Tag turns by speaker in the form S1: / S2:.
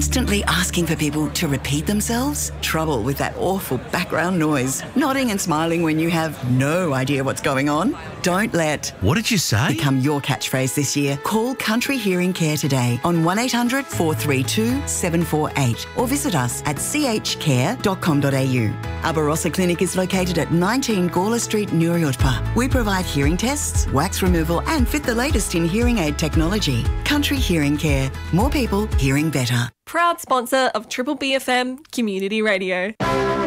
S1: Constantly asking for people to repeat themselves? Trouble with that awful background noise. Nodding and smiling when you have no idea what's going on? Don't let
S2: What did you say?
S1: become your catchphrase this year. Call Country Hearing Care today on 1800 432 748 or visit us at chcare.com.au. Our Barossa Clinic is located at 19 Gawler Street, Nuriotpa. We provide hearing tests, wax removal and fit the latest in hearing aid technology. Country Hearing Care. More people hearing better.
S3: Proud sponsor of Triple BFM Community Radio.